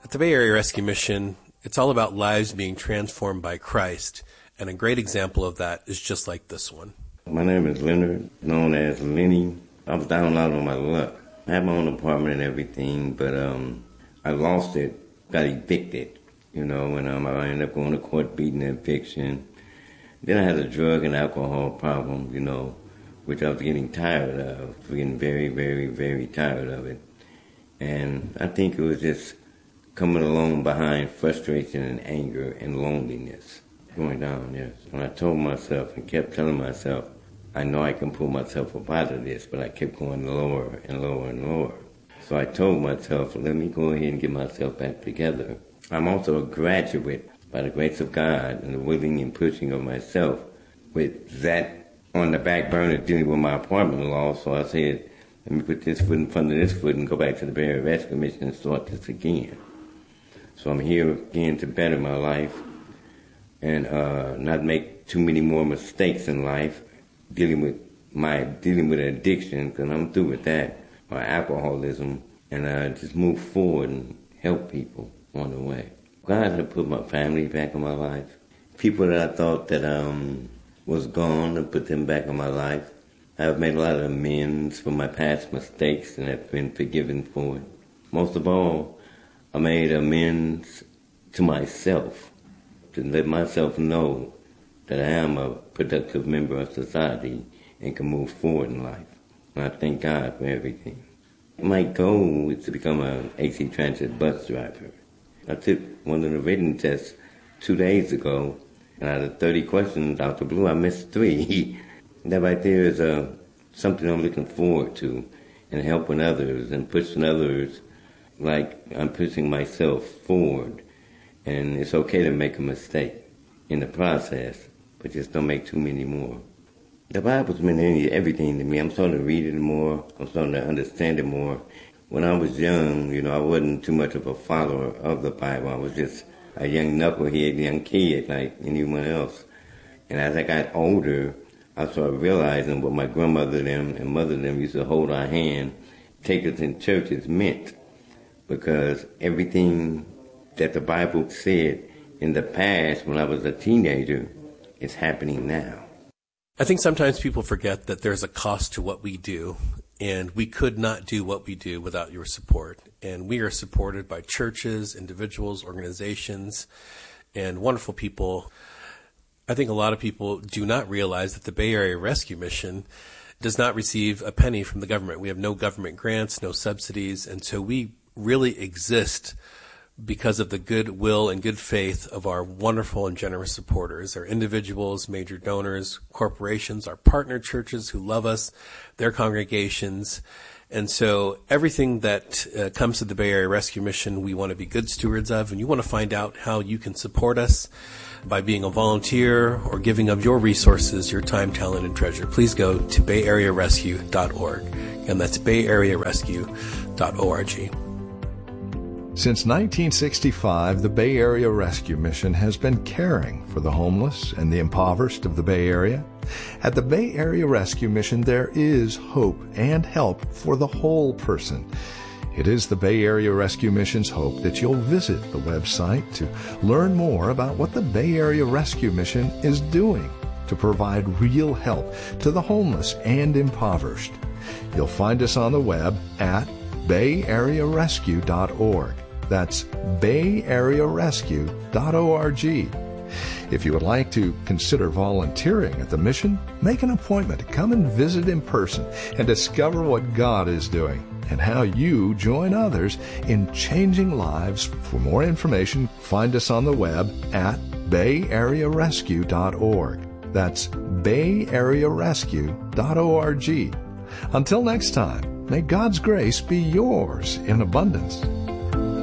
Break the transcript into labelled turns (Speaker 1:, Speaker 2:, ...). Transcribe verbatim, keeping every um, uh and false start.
Speaker 1: At the Bay Area Rescue Mission, it's all about lives being transformed by Christ, and a great example of that is just like this one.
Speaker 2: My name is Leonard, known as Lenny. I was down a lot on my luck. I had my own apartment and everything, but um, I lost it, got evicted, you know, and um, I ended up going to court beating the eviction. Then I had a drug and alcohol problem, you know, which I was getting tired of. I was getting very, very, very tired of it. And I think it was just coming along behind frustration and anger and loneliness. Going down, yes. And I told myself and kept telling myself, I know I can pull myself up out of this, but I kept going lower and lower and lower. So I told myself, let me go ahead and get myself back together. I'm also a graduate by the grace of God and the willing and pushing of myself with that on the back burner dealing with my apartment law. So I said, let me put this foot in front of this foot and go back to the Bay Area Rescue Mission and start this again. So I'm here again to better my life and uh, not make too many more mistakes in life, dealing with my dealing with addiction, because I'm through with that, or alcoholism, and uh, just move forward and help people on the way. God had put my family back in my life. People that I thought that um, was gone, and put them back in my life. I've made a lot of amends for my past mistakes and have been forgiven for it. Most of all, I made amends to myself, to let myself know that I am a productive member of society and can move forward in life. And I thank God for everything. My goal is to become an A C Transit bus driver. I took one of the written tests two days ago, and out of thirty questions out the blue, I missed three. That right there is uh, something I'm looking forward to, and helping others and pushing others like I'm pushing myself forward. And it's okay to make a mistake in the process, but just don't make too many more. The Bible's been everything to me. I'm starting to read it more. I'm starting to understand it more. When I was young, you know, I wasn't too much of a follower of the Bible. I was just a young knucklehead, young kid like anyone else. And as I got older, I started realizing what my grandmother them and mother them used to hold our hand, take us in churches meant. Because everything that the Bible said in the past when I was a teenager is happening now.
Speaker 1: I think sometimes people forget that there's a cost to what we do, and we could not do what we do without your support. And we are supported by churches, individuals, organizations, and wonderful people. I think a lot of people do not realize that the Bay Area Rescue Mission does not receive a penny from the government. We have no government grants, no subsidies, and so we really exist because of the goodwill and good faith of our wonderful and generous supporters, our individuals, major donors, corporations, our partner churches who love us, their congregations. And so everything that uh, comes to the Bay Area Rescue Mission, we want to be good stewards of. And you want to find out how you can support us by being a volunteer or giving of your resources, your time, talent, and treasure. Please go to bay area rescue dot org. And that's bay area rescue dot org.
Speaker 3: Since nineteen sixty-five, the Bay Area Rescue Mission has been caring for the homeless and the impoverished of the Bay Area. At the Bay Area Rescue Mission, there is hope and help for the whole person. It is the Bay Area Rescue Mission's hope that you'll visit the website to learn more about what the Bay Area Rescue Mission is doing to provide real help to the homeless and impoverished. You'll find us on the web at bay area rescue dot org. That's bay area rescue dot org. If you would like to consider volunteering at the mission, make an appointment to come and visit in person and discover what God is doing and how you join others in changing lives. For more information, find us on the web at bay area rescue dot org. That's bay area rescue dot org. Until next time, may God's grace be yours in abundance.